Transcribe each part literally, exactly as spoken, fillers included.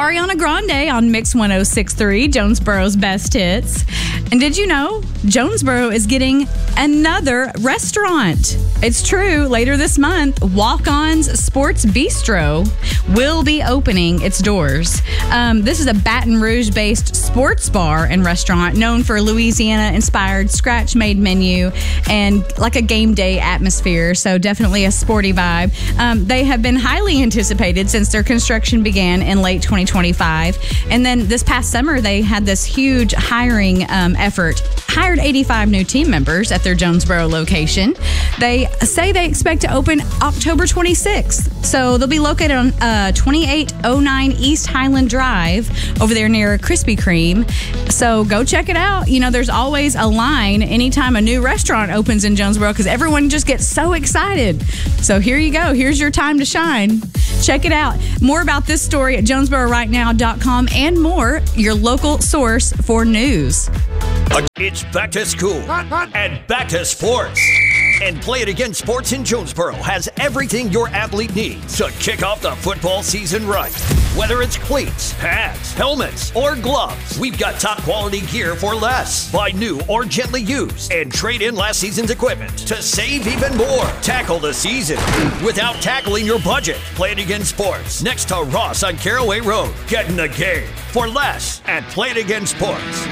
Ariana Grande on Mix one oh six point three, Jonesboro's best hits. And did you know Jonesboro is getting another restaurant? It's true. Later this month, Walk-On's Sports Bistro will be opening its doors. Um, this is a Baton Rouge-based sports bar and restaurant known for Louisiana-inspired scratch-made menu and like a game day atmosphere, so definitely a sporty vibe. Um, they have been highly anticipated since their construction began in late twenty twenty-five. And then this past summer, they had this huge hiring um, effort. Hired eighty-five new team members at their Jonesboro location. They say they expect to open October twenty-sixth. So they'll be located on uh, twenty-eight oh nine East Highland Drive over there near Krispy Kreme. So go check it out. You know, there's always a line anytime a new restaurant opens in Jonesboro because everyone just gets so excited. So here you go. Here's your time to shine. Check it out. More about this story at jonesboro right now dot com and more, your local source for news. It's back to school and back to sports. And Play It Again Sports in Jonesboro has everything your athlete needs to kick off the football season right. Whether it's cleats, pads, helmets, or gloves, we've got top quality gear for less. Buy new or gently used and trade in last season's equipment to save even more. Tackle the season without tackling your budget. Play It Again Sports next to Ross on Caraway Road. Get in the game for less at Play It Again Sports.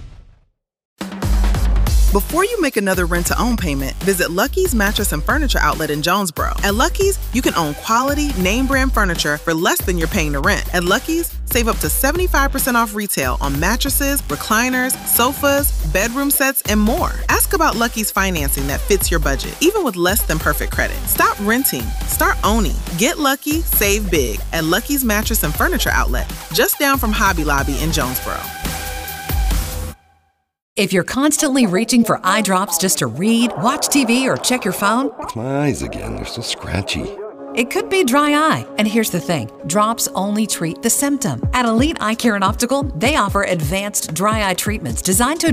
Before you make another rent-to-own payment, visit Lucky's Mattress and Furniture Outlet in Jonesboro. At Lucky's, you can own quality, name-brand furniture for less than you're paying to rent. At Lucky's, save up to seventy-five percent off retail on mattresses, recliners, sofas, bedroom sets, and more. Ask about Lucky's financing that fits your budget, even with less than perfect credit. Stop renting. Start owning. Get lucky, save big at Lucky's Mattress and Furniture Outlet, just down from Hobby Lobby in Jonesboro. If you're constantly reaching for eye drops just to read, watch T V, or check your phone, It's my eyes again. They're so scratchy. it could be dry eye. And here's the thing, drops only treat the symptom. At Elite Eye Care and Optical, they offer advanced dry eye treatments designed to